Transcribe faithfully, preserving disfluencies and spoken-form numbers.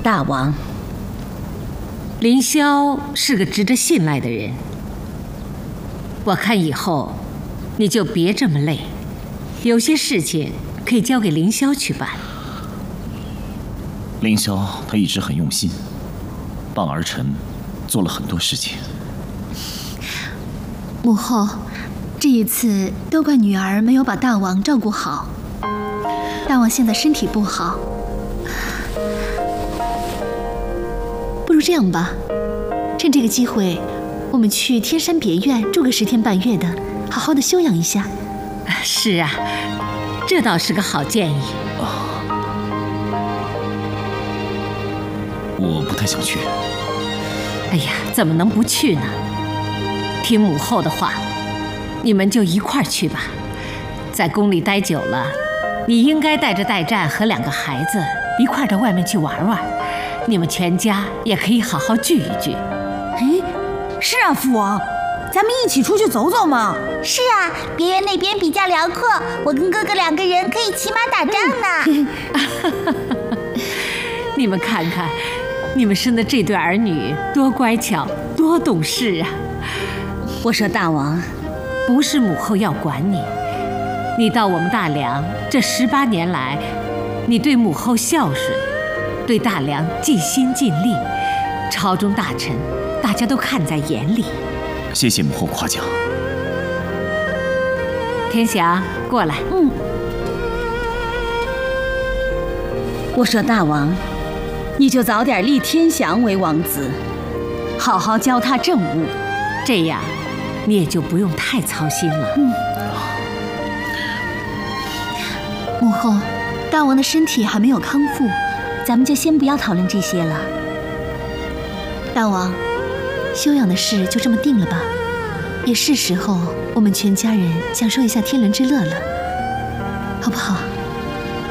大王，凌霄是个值得信赖的人，我看以后你就别这么累，有些事情可以交给凌霄去办。 凌霄他一直很用心，帮儿臣做了很多事情。 母后，这一次都怪女儿没有把大王照顾好。大王现在身体不好，不如这样吧，趁这个机会，我们去天山别院住个十天半月的，好好的休养一下。 是啊，这倒是个好建议。 啊，我不太想去。 哎呀，怎么能不去呢？听母后的话，你们就一块儿去吧。在宫里待久了，你应该带着代战和两个孩子一块儿到外面去玩玩，你们全家也可以好好聚一聚。 哎，是啊，父王，咱们一起出去走走嘛。 是啊，别院那边比较辽阔，我跟哥哥两个人可以骑马打仗呢。 你们看看，你们生的这对儿女多乖巧，多懂事啊！ 我说大王， 不是母后要管你，你到我们大梁这十八年来，你对母后孝顺，对大梁尽心尽力，朝中大臣大家都看在眼里。 谢谢母后夸奖。 天祥，过来。 嗯。我说大王，你就早点立天祥为王子，好好教他政务， 这样你也就不用太操心了。 嗯。母后，大王的身体还没有康复，咱们就先不要讨论这些了。大王，休养的事就这么定了吧，也是时候我们全家人享受一下天伦之乐了，好不好？